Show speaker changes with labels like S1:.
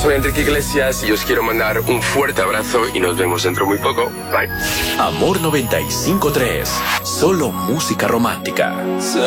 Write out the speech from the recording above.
S1: soy Enrique Iglesias y os quiero mandar un fuerte abrazo y nos vemos dentro muy poco. Bye.
S2: Amor 95.3. Solo música romántica.